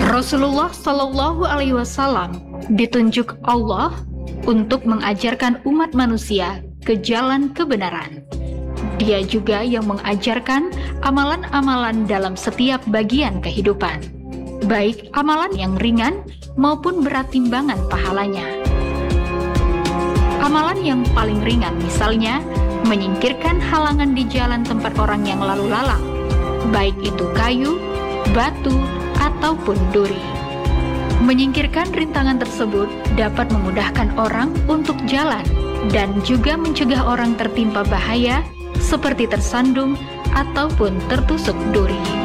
Rasulullah Shallallahu Alaihi Wasallam ditunjuk Allah untuk mengajarkan umat manusia ke jalan kebenaran. Dia juga yang mengajarkan amalan-amalan dalam setiap bagian kehidupan, baik amalan yang ringan maupun berat timbangan pahalanya. Amalan yang paling ringan misalnya menyingkirkan halangan di jalan tempat orang yang lalu lalang, baik itu kayu, batu, ataupun duri. Menyingkirkan rintangan tersebut dapat memudahkan orang untuk jalan dan juga mencegah orang tertimpa bahaya seperti tersandung ataupun tertusuk duri.